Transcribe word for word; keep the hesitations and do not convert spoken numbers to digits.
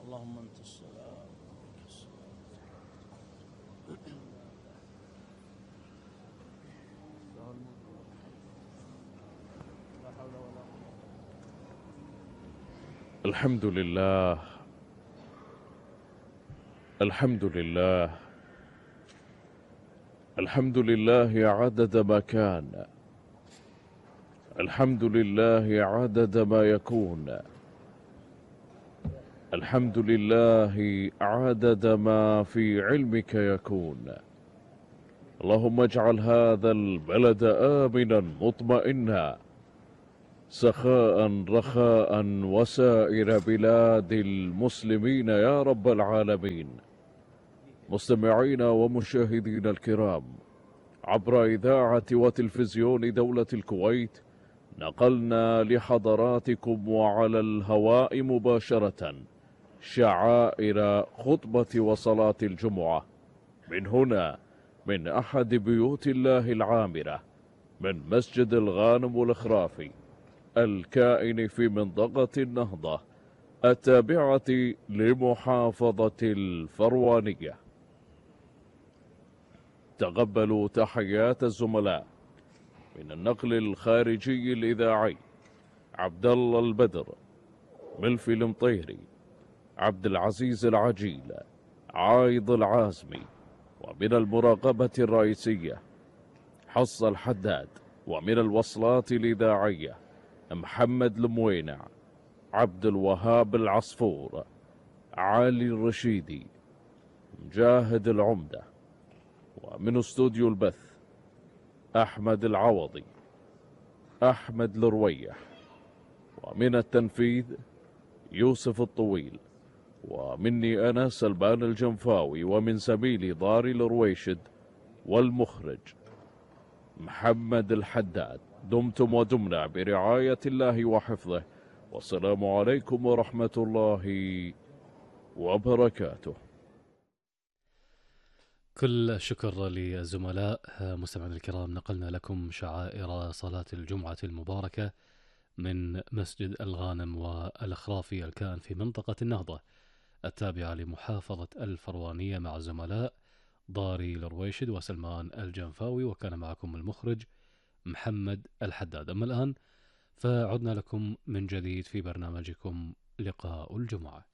اللهم أنت السلام. الحمد لله الحمد لله الحمد لله عدد ما كان، الحمد لله عدد ما يكون، الحمد لله عدد ما في علمك يكون. اللهم اجعل هذا البلد آمنا مطمئنا سخاء رخاء وسائر بلاد المسلمين يا رب العالمين. مستمعين ومشاهدين الكرام، عبر إذاعة وتلفزيون دولة الكويت نقلنا لحضراتكم وعلى الهواء مباشرة شعائر خطبة وصلاة الجمعة من هنا، من أحد بيوت الله العامرة، من مسجد الغانم الأخرافي الكائن في منطقة النهضة التابعة لمحافظة الفروانية. تقبلوا تحيات الزملاء من النقل الخارجي الإذاعي عبد الله البدر، ملفي المطيري، عبد العزيز العجيل، عايض العازمي، ومن المراقبة الرئيسية حص الحداد، ومن الوصلات الإذاعية محمد الموينع، عبد الوهاب العصفور، علي الرشيدي، مجاهد العمدة، ومن استوديو البث أحمد العوضي، أحمد الرويح، ومن التنفيذ يوسف الطويل، ومني أنا سلمان الجنفاوي، ومن زميلي ضاري الرويشد، والمخرج محمد الحداد. دمتم ودمنا برعاية الله وحفظه، والسلام عليكم ورحمة الله وبركاته. كل الشكر للزملاء. مستمعينا الكرام، نقلنا لكم شعائر صلاة الجمعة المباركة من مسجد الغانم والأخرافي الكائن في منطقة النهضة التابعة لمحافظة الفروانية، مع الزملاء ضاري الرويشد وسلمان الجنفاوي، وكان معكم المخرج محمد الحداد. أما الآن فعدنا لكم من جديد في برنامجكم لقاء الجمعة.